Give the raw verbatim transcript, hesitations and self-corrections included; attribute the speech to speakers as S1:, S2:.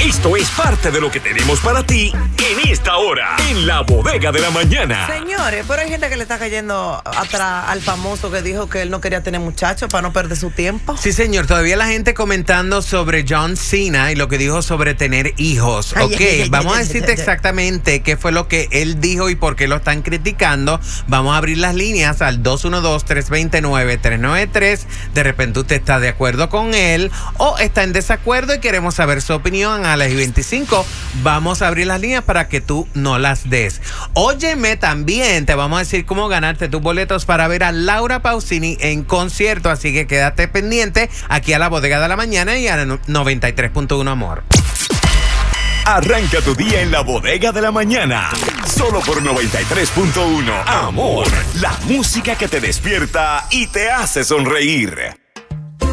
S1: Esto es parte de lo que tenemos para ti en esta hora, en la bodega de la mañana.
S2: Señores, pero hay gente que le está cayendo atrás al famoso que dijo que él no quería tener muchachos para no perder su tiempo.
S3: Sí, señor. Todavía la gente comentando sobre John Cena y lo que dijo sobre tener hijos.
S2: Ay,
S3: ok,
S2: ay, ay, ay,
S3: vamos
S2: ay,
S3: a decirte
S2: ay, ay.
S3: exactamente qué fue lo que él dijo y por qué lo están criticando. Vamos a abrir las líneas al dos uno dos, tres dos nueve, tres nueve tres. De repente usted está de acuerdo con él o está en desacuerdo y queremos saber su opinión. A las veinticinco vamos a abrir las líneas para que tú no las des. Óyeme, también te vamos a decir cómo ganarte tus boletos para ver a Laura Pausini en concierto, así que quédate pendiente aquí a la bodega de la mañana y a la noventa y tres punto uno Amor.
S1: Arranca tu día en la bodega de la mañana, solo por noventa y tres punto uno Amor, la música que te despierta y te hace sonreír.